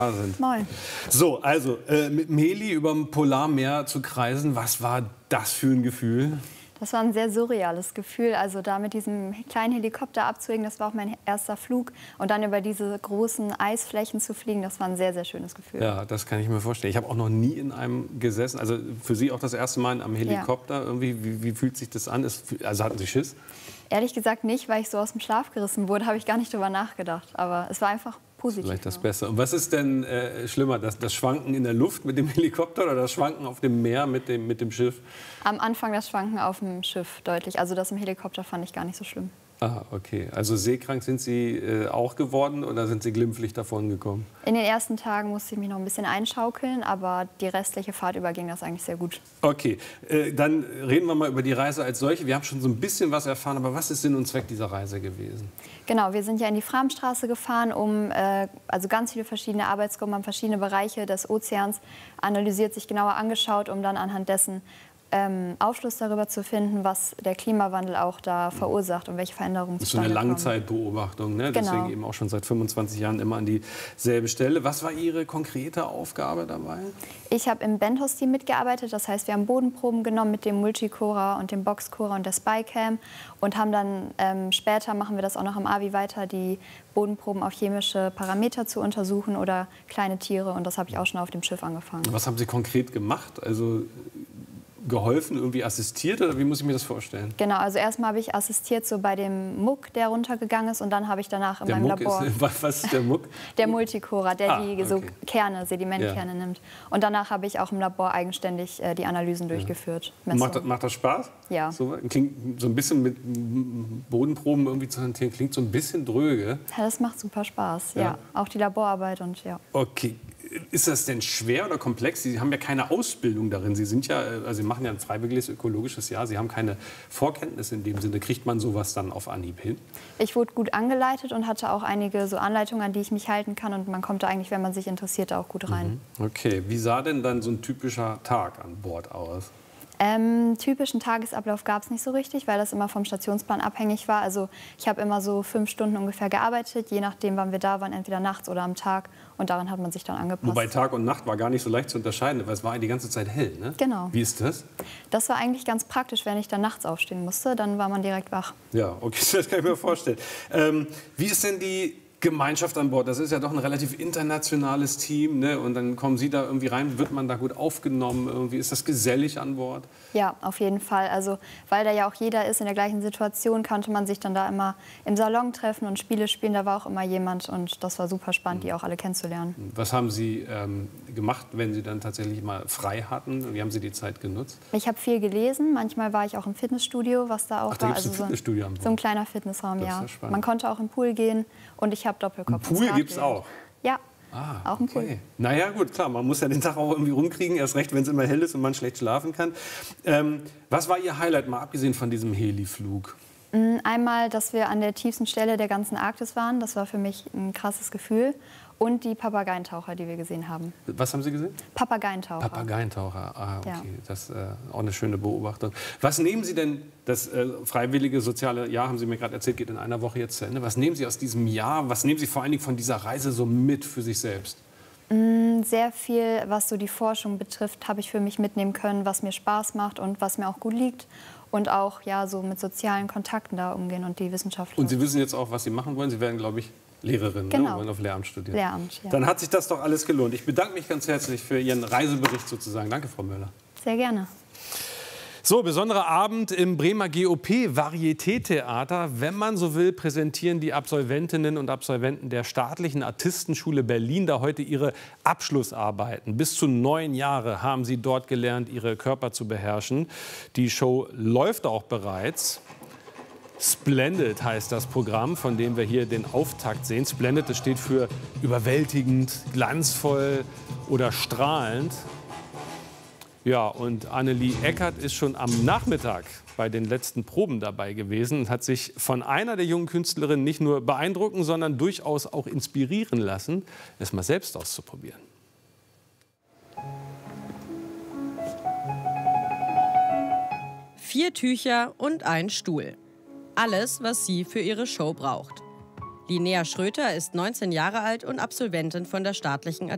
sind. Moin. So, also mit Meli über dem Polarmeer zu kreisen, was war das für ein Gefühl? Das war ein sehr surreales Gefühl. Also da mit diesem kleinen Helikopter abzuhängen, das war auch mein erster Flug. Und dann über diese großen Eisflächen zu fliegen, das war ein sehr, sehr schönes Gefühl. Ja, das kann ich mir vorstellen. Ich habe auch noch nie in einem gesessen. Also für Sie auch das erste Mal am Helikopter. Ja. Irgendwie, wie fühlt sich das an? Also hatten Sie Schiss? Ehrlich gesagt nicht, weil ich so aus dem Schlaf gerissen wurde, habe ich gar nicht drüber nachgedacht. Aber es war einfach positiv. Vielleicht das Beste. Und was ist denn schlimmer, das Schwanken in der Luft mit dem Helikopter oder das Schwanken auf dem Meer mit dem Schiff? Am Anfang das Schwanken auf dem Schiff deutlich. Also das im Helikopter fand ich gar nicht so schlimm. Ah, okay. Also seekrank sind Sie auch geworden oder sind Sie glimpflich davon gekommen? In den ersten Tagen musste ich mich noch ein bisschen einschaukeln, aber die restliche Fahrt über ging das eigentlich sehr gut. Okay, dann reden wir mal über die Reise als solche. Wir haben schon so ein bisschen was erfahren, aber was ist Sinn und Zweck dieser Reise gewesen? Genau, wir sind ja in die Framstraße gefahren, also ganz viele verschiedene Arbeitsgruppen haben verschiedene Bereiche des Ozeans analysiert, sich genauer angeschaut, um dann anhand dessen Aufschluss darüber zu finden, was der Klimawandel auch da verursacht und welche Veränderungen das ist so eine kommen. Langzeitbeobachtung, ne? Genau. Deswegen eben auch schon seit 25 Jahren immer an dieselbe Stelle. Was war Ihre konkrete Aufgabe dabei? Ich habe im Bentos-Team mitgearbeitet, das heißt, wir haben Bodenproben genommen mit dem Multicora und dem Boxcora und der Spycam und haben dann später, machen wir das auch noch im AVI weiter, die Bodenproben auf chemische Parameter zu untersuchen oder kleine Tiere und das habe ich auch schon auf dem Schiff angefangen. Was haben Sie konkret gemacht? Also geholfen, irgendwie assistiert oder wie muss ich mir das vorstellen? Genau, also erstmal habe ich assistiert so bei dem Muck, der runtergegangen ist und dann habe ich danach in meinem Labor... Was ist der Muck? Der Multicora, der die so okay. Kerne, Sedimentkerne nimmt. Und danach habe ich auch im Labor eigenständig die Analysen durchgeführt. Macht das Spaß? Ja. So, klingt so ein bisschen mit Bodenproben irgendwie zu hantieren, klingt so ein bisschen dröge. Ja, das macht super Spaß, ja. Auch die Laborarbeit und ja. Okay. Ist das denn schwer oder komplex? Sie haben ja keine Ausbildung darin. Sie sind ja, also Sie machen ja ein freiwilliges ökologisches Jahr. Sie haben keine Vorkenntnisse in dem Sinne. Kriegt man sowas dann auf Anhieb hin? Ich wurde gut angeleitet und hatte auch einige so Anleitungen, an die ich mich halten kann. Und man kommt da eigentlich, wenn man sich interessiert, auch gut rein. Okay. Wie sah denn dann so ein typischer Tag an Bord aus? Typischen Tagesablauf gab es nicht so richtig, weil das immer vom Stationsplan abhängig war. Also ich habe immer so 5 Stunden ungefähr gearbeitet, je nachdem, wann wir da waren, entweder nachts oder am Tag. Und daran hat man sich dann angepasst. Wobei Tag und Nacht war gar nicht so leicht zu unterscheiden, weil es war die ganze Zeit hell, ne? Genau. Wie ist das? Das war eigentlich ganz praktisch, wenn ich dann nachts aufstehen musste, dann war man direkt wach. Ja, okay, das kann ich mir vorstellen. Wie ist denn die Gemeinschaft an Bord? Das ist ja doch ein relativ internationales Team, ne? Und dann kommen Sie da irgendwie rein, wird man da gut aufgenommen? Irgendwie ist das gesellig an Bord? Ja, auf jeden Fall. Also, weil da ja auch jeder ist in der gleichen Situation, konnte man sich dann da immer im Salon treffen und Spiele spielen. Da war auch immer jemand und das war super spannend, die auch alle kennenzulernen. Was haben Sie gemacht, wenn Sie dann tatsächlich mal frei hatten? Wie haben Sie die Zeit genutzt? Ich habe viel gelesen. Manchmal war ich auch im Fitnessstudio, was da auch war. Also ein Fitnessstudio an Bord? So ein kleiner Fitnessraum, das ist ja. Ja spannend. Man konnte auch im Pool gehen und ich habe Doppelkopf. Ein Pool gibt es auch? Ja. Ah, auch ein Pool. Okay. Naja, gut, klar, man muss ja den Tag auch irgendwie rumkriegen, erst recht, wenn es immer hell ist und man schlecht schlafen kann. Was war Ihr Highlight, mal abgesehen von diesem Heliflug? Einmal, dass wir an der tiefsten Stelle der ganzen Arktis waren. Das war für mich ein krasses Gefühl. Und die Papageientaucher, die wir gesehen haben. Was haben Sie gesehen? Papageientaucher. Papageientaucher, okay. Ja. Das ist auch eine schöne Beobachtung. Was nehmen Sie denn, das freiwillige soziale Jahr, haben Sie mir gerade erzählt, geht in einer Woche jetzt zu Ende. Was nehmen Sie aus diesem Jahr, was nehmen Sie vor allen Dingen von dieser Reise so mit für sich selbst? Sehr viel, was so die Forschung betrifft, habe ich für mich mitnehmen können, was mir Spaß macht und was mir auch gut liegt. Und auch ja, so mit sozialen Kontakten da umgehen und die Wissenschaft. Und Sie wissen jetzt auch, was Sie machen wollen. Sie werden, glaube ich, Lehrerin, genau. Ne? Wollen auf Lehramt studieren. Lehramt, ja. Dann hat sich das doch alles gelohnt. Ich bedanke mich ganz herzlich für Ihren Reisebericht sozusagen. Danke, Frau Möller. Sehr gerne. So, besonderer Abend im Bremer GOP Varieté-Theater. Wenn man so will, präsentieren die Absolventinnen und Absolventen der Staatlichen Artistenschule Berlin da heute ihre Abschlussarbeiten. Bis zu 9 Jahre haben sie dort gelernt, ihre Körper zu beherrschen. Die Show läuft auch bereits. Splendid heißt das Programm, von dem wir hier den Auftakt sehen. Splendid, das steht für überwältigend, glanzvoll oder strahlend. Ja, und Annelie Eckert ist schon am Nachmittag bei den letzten Proben dabei gewesen und hat sich von einer der jungen Künstlerinnen nicht nur beeindrucken, sondern durchaus auch inspirieren lassen, es mal selbst auszuprobieren. Vier Tücher und ein Stuhl. Alles, was sie für ihre Show braucht. Linnea Schröter ist 19 Jahre alt und Absolventin von der Staatlichen